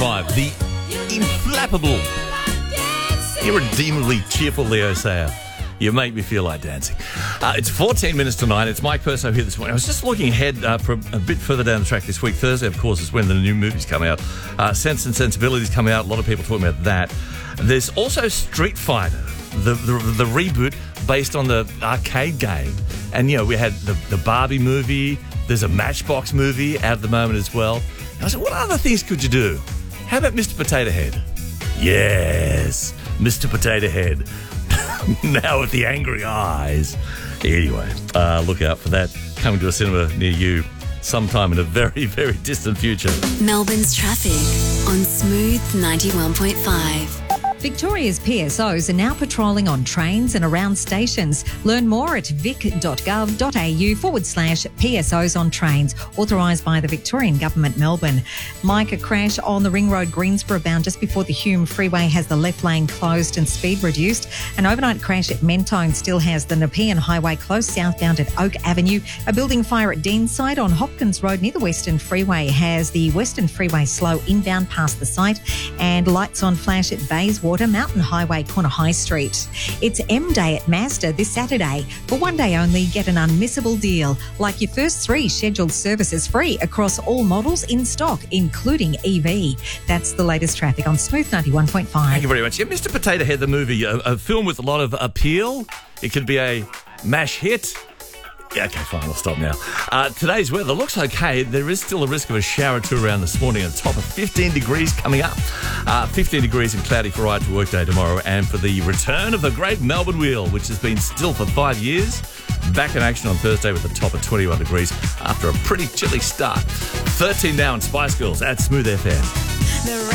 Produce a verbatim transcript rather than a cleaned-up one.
five, the inflappable, irredeemably cheerful Leo Sayer. You make me feel like dancing. Uh, it's fourteen minutes to nine. It's Mike Perso here this morning. I was just looking ahead uh, for a bit further down the track this week. Thursday, of course, is when the new movies come out. Uh, Sense and Sensibility is coming out. A lot of people talking about that. There's also Street Fighter, the, the, the reboot based on the arcade game. And, you know, we had the, the Barbie movie. There's a Matchbox movie out at the moment as well. And I said, what other things could you do? How about Mister Potato Head? Yes, Mister Potato Head. Now with the angry eyes. Anyway, uh, look out for that. Coming to a cinema near you sometime in a very, very distant future. Melbourne's traffic on Smooth ninety-one point five. Victoria's P S Os are now patrolling on trains and around stations. Learn more at vic.gov.au forward slash PSOs on trains, authorised by the Victorian Government, Melbourne. Mike, a crash on the Ring Road Greensborough bound just before the Hume Freeway has the left lane closed and speed reduced. An overnight crash at Mentone still has the Nepean Highway closed southbound at Oak Avenue. A building fire at Deanside on Hopkins Road near the Western Freeway has the Western Freeway slow inbound past the site, and lights on flash at Bayswater Mountain Highway, Corner High Street. It's M Day at Mazda this Saturday. For one day only, get an unmissable deal, like your first three scheduled services free across all models in stock, including E V. That's the latest traffic on Smooth ninety-one point five. Thank you very much. Yeah, Mister Potato Head, the movie, a, a film with a lot of appeal. It could be a mash hit. Yeah, okay, fine, I'll stop now. Uh, today's weather looks okay. There is still a risk of a shower or two around this morning, at a top of fifteen degrees coming up. Uh, fifteen degrees and cloudy for right to work day tomorrow. And for the return of the Great Melbourne Wheel, which has been still for five years, back in action on Thursday with a top of twenty-one degrees after a pretty chilly start. thirteen now in Spice Girls at Smooth F M.